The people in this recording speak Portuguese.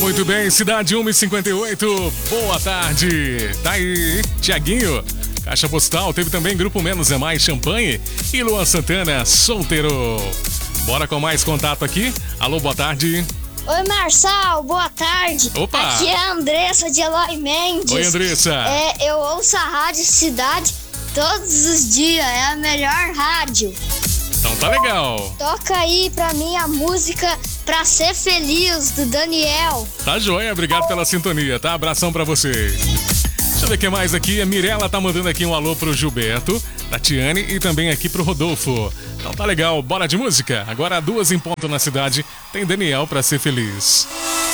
Muito bem, Cidade 1h58, boa tarde. Tá aí, Tiaguinho, Caixa Postal, teve também Grupo Menos é Mais, Champanhe e Luan Santana, Solteiro. Bora com mais contato aqui. Alô, boa tarde. Oi, Marçal, boa tarde. Opa! Aqui é a Andressa de Eloy Mendes. Oi, Andressa. Eu ouço a Rádio Cidade todos os dias, é a melhor rádio. Então tá legal. Toca aí pra mim a música Pra Ser Feliz, do Daniel. Tá joia, obrigado pela sintonia, tá? Abração pra você. Deixa eu ver o que mais aqui. A Mirella tá mandando aqui um alô pro Gilberto, Tatiane e também aqui pro Rodolfo. Então tá legal, bora de música? Agora 2 em ponto na cidade, tem Daniel Pra Ser Feliz.